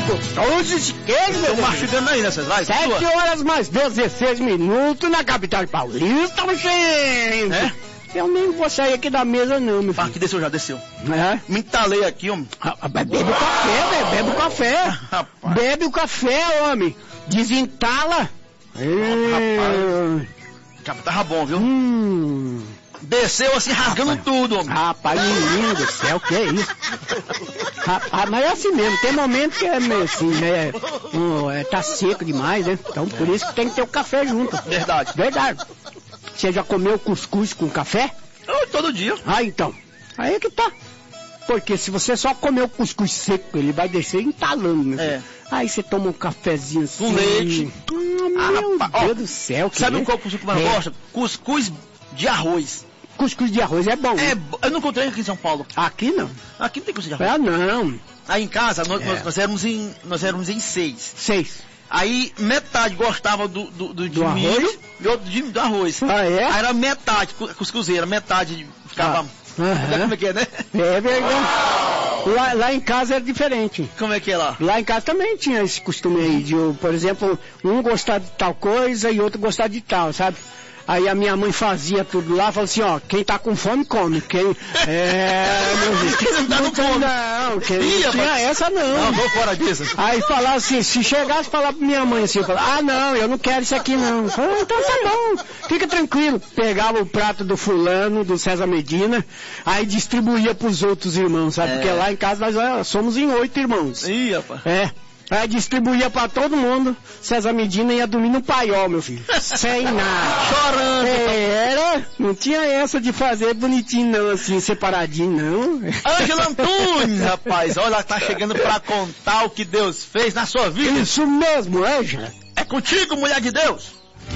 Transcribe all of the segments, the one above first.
gostoso de queijo, meu Estão mastigando aí nessas lives? 7h mais 16 minutos na capital paulista, gente. É? Eu nem vou sair aqui da mesa não, meu filho. Aqui desceu, já desceu. É? Me entalei aqui, homem. Bebe o café, velho, bebe o café. Rapaz. Bebe o café, homem. Desentala. Rapaz, tava bom, viu? Desceu assim, rasgando tudo, homem. Rapaz, menino do céu, que é isso? Rapaz, mas é assim mesmo, tem momento que é meio assim, né? Tá seco demais, né? Então por isso que tem que ter o café junto. Verdade. Verdade. Você já comeu cuscuz com café? Todo dia. Ah, então. Aí é que tá. Porque se você só comer o cuscuz seco, ele vai descer entalando, né? É. Aí você toma um cafezinho assim. Com leite. Meu rapaz, Deus do céu. Que sabe é? qual cuscuz que mais gosta? Cuscuz de arroz. Cuscuz de arroz é bom. Eu não encontrei aqui em São Paulo. Aqui não. Aqui não tem cuscuz de arroz. Ah, não. Aí em casa, nós éramos em 6. 6. Aí metade gostava do milho arroz? e outro do arroz. Ah, é? Aí era metade, cuscuzeira, metade ficava... Como é que é, né? É verdade. Lá em casa era diferente. Como é que é lá? Lá em casa também tinha esse costume aí de, por exemplo, um gostar de tal coisa e outro gostar de tal, sabe? Aí a minha mãe fazia tudo lá, falou assim, ó, quem tá com fome, come. Quem... meu filho, não tinha essa não. Não, vou fora disso. Aí falava assim, se chegasse falar pra minha mãe assim, falava, não, eu não quero isso aqui não. Eu falava, então tá bom, fica tranquilo. Pegava o prato do fulano, do César Medina, aí distribuía pros outros irmãos, sabe? Porque lá em casa nós somos em 8 irmãos. Ih, rapaz. Aí distribuía pra todo mundo, César Medina ia dormir no paiol, meu filho. Sem nada. Chorando. Não tinha essa de fazer bonitinho não, assim, separadinho não. Ângela Antunes, rapaz, olha, tá chegando pra contar o que Deus fez na sua vida. Isso mesmo, Ângela. É contigo, mulher de Deus.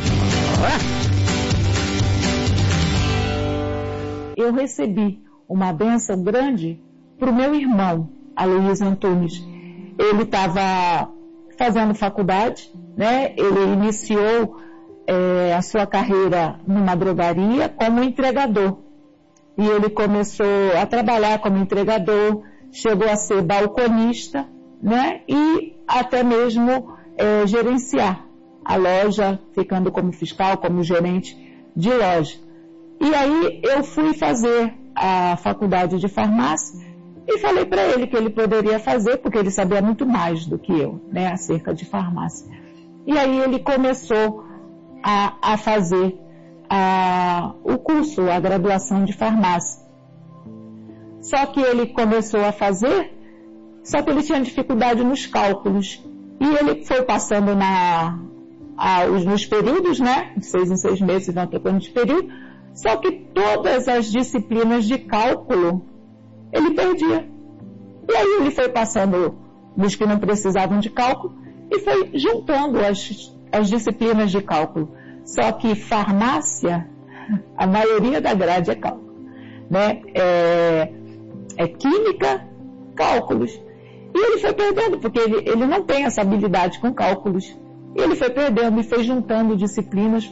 Eu recebi uma bênção grande pro meu irmão, Aloysio Antunes. Ele estava fazendo faculdade, né? Ele iniciou a sua carreira numa drogaria como entregador. E ele começou a trabalhar como entregador, chegou a ser balconista, né? E até mesmo gerenciar a loja, ficando como fiscal, como gerente de loja. E aí eu fui fazer a faculdade de farmácia e falei para ele que ele poderia fazer, porque ele sabia muito mais do que eu, né, acerca de farmácia. E aí ele começou a fazer o curso, a graduação de farmácia. Só que ele começou a fazer, só que ele tinha dificuldade nos cálculos. E ele foi passando nos períodos, né, de 6 em 6 meses, vão trocando de período, só que todas as disciplinas de cálculo ele perdia. E aí ele foi passando nos que não precisavam de cálculo e foi juntando as disciplinas de cálculo. Só que farmácia, a maioria da grade é cálculo, né? É química, cálculos. E ele foi perdendo, porque ele não tem essa habilidade com cálculos. E ele foi perdendo e foi juntando disciplinas.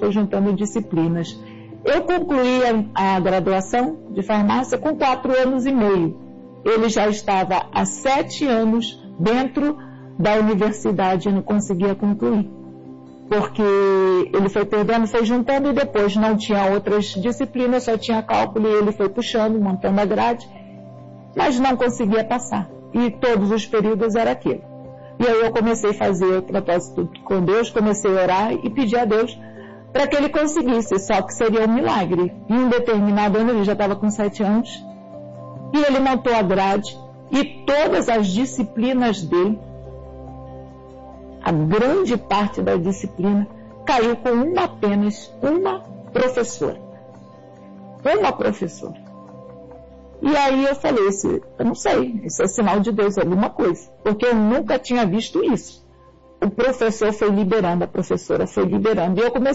Eu concluí a graduação de farmácia com 4 anos e meio. Ele já estava há 7 anos dentro da universidade e não conseguia concluir. Porque ele foi perdendo, foi juntando e depois não tinha outras disciplinas, só tinha cálculo e ele foi puxando, montando a grade, mas não conseguia passar. E todos os períodos era aquilo. E aí eu comecei a fazer o propósito com Deus, comecei a orar e pedir a Deus para que ele conseguisse, só que seria um milagre. Em um determinado ano, ele já estava com 7 anos, e ele montou a grade, e todas as disciplinas dele, a grande parte da disciplina, caiu com apenas uma professora. Uma professora. E aí eu falei, eu não sei, isso é sinal de Deus, alguma coisa, porque eu nunca tinha visto isso. O professor foi liberando, a professora foi liberando, e eu comecei